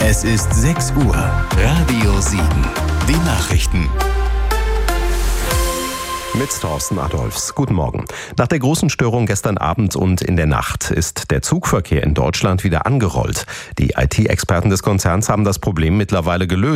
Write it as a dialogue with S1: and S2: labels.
S1: Es ist 6 Uhr. Radio 7. Die Nachrichten.
S2: Mit Thorsten Adolfs. Guten Morgen. Nach der großen Störung gestern Abend und in der Nacht ist der Zugverkehr in Deutschland wieder angerollt. Die IT-Experten des Konzerns haben das Problem mittlerweile gelöst.